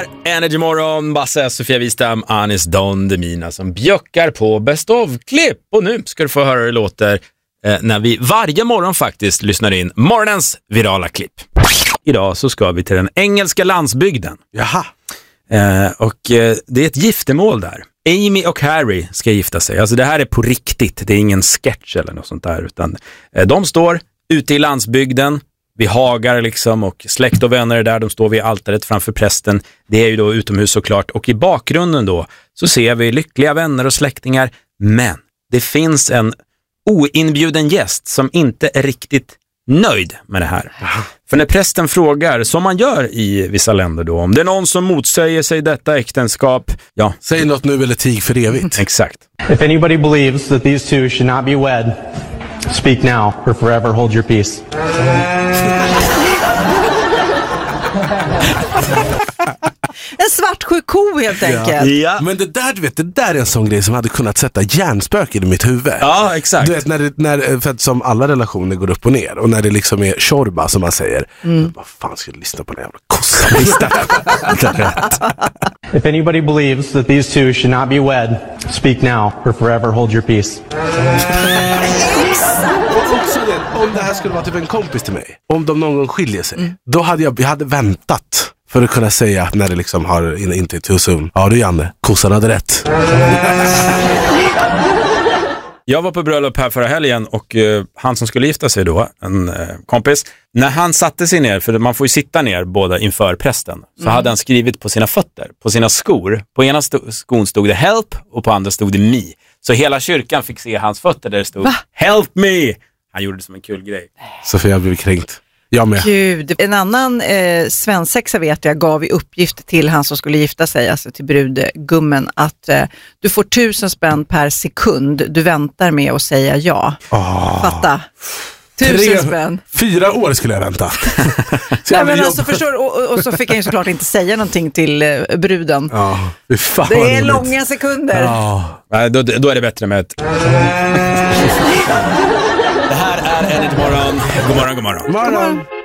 Energy Morgon, Basse, Sofia Wistam, Anis Don Demina som bjöckar på Best of-klipp. Och nu ska du få höra hur det låter när vi varje morgon faktiskt lyssnar in morgonens virala klipp. Idag så ska vi till den engelska landsbygden. Jaha. Det är ett giftermål där. Amy och Harry ska gifta sig. Alltså det här är på riktigt. Det är ingen sketch eller något sånt där. Utan de står ute i landsbygden. Vi hagar liksom och släkt och vänner är där. De står vid altaret framför prästen. Det är ju då utomhus såklart. Och i bakgrunden då så ser vi lyckliga vänner och släktingar. Men det finns en oinbjuden gäst som inte är riktigt nöjd med det här. För när prästen frågar, som man gör i vissa länder då, om det är någon som motsäger sig detta äktenskap, ja. Säg något nu eller tig för evigt. Exakt. If anybody believes that these two should not be wed, speak now or forever hold your peace. En svartsjuk ko helt enkelt. Ja. Men det där, du vet, det där är en sån grej som hade kunnat sätta hjärnspöken i mitt huvud. Ja, exakt. Du vet, för att som alla relationer går upp och ner och när det liksom är tjorba som man säger, vad fan ska du lyssna på den jävla kossan? If anybody believes that these two should not be wed, speak now or forever hold your peace. Om det här skulle vara typ en kompis till mig, om de någon gång skiljer sig, då hade jag hade väntat för att kunna säga att när det liksom har inte too soon. Ja du Janne, kossan hade rätt. Jag var på bröllop här förra helgen och han som skulle gifta sig då, en kompis, när han satte sig ner, för man får ju sitta ner båda inför prästen, så hade han skrivit på sina fötter, på sina skor. På ena skon stod det help och på andra stod det me. Så hela kyrkan fick se hans fötter där det stod help me. Han gjorde det som en kul grej. Sofia har blivit kränkt. Jag med. Gud, en annan svensexa vet jag gav i uppgift till han som skulle gifta sig, alltså till brudgummen, att du får 1000 spänn per sekund du väntar med att säga ja. Fatta. 1000 spänn. 4 år skulle jag vänta. Nej, men alltså, förstår, och så fick han ju såklart inte säga någonting till bruden. Ja, fan, det är långa sekunder. Ja, då är det bättre med ett... Det här är Energy Morgon. God morgon, god morgon. God morgon.